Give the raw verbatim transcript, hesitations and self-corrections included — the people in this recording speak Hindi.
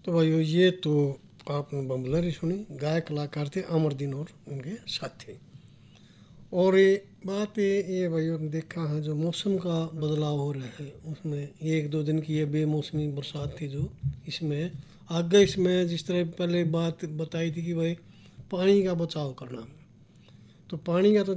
तो भाई ये तो आपने बम्बलरी सुनी, गायक कलाकार थे अमरदीन और उनके साथी। और ये बात ये ये भाई हमने देखा है जो मौसम का बदलाव हो रहा है, उसमें एक दो दिन की ये बेमौसमी बरसात थी जो इसमें आगे, इसमें जिस तरह पहले बात बताई थी कि भाई पानी का बचाव करना, तो पानी का तो